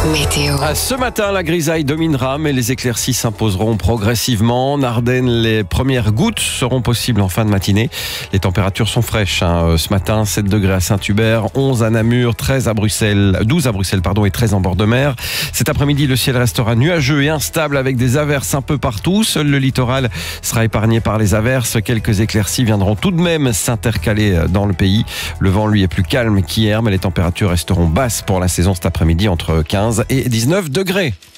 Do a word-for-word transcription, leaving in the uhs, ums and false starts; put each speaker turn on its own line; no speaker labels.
Météo.
Ah, ce matin, la grisaille dominera, mais les éclaircies s'imposeront progressivement. En Ardennes, les premières gouttes seront possibles en fin de matinée. Les températures sont fraîches. Hein. Ce matin, sept degrés à Saint-Hubert, onze à Namur, treize à Bruxelles, douze à Bruxelles pardon, et treize en bord de mer. Cet après-midi, le ciel restera nuageux et instable avec des averses un peu partout. Seul le littoral sera épargné par les averses. Quelques éclaircies viendront tout de même s'intercaler dans le pays. Le vent, lui, est plus calme qu'hier, mais les températures resteront basses pour la saison cet après-midi entre quinze et dix-neuf degrés.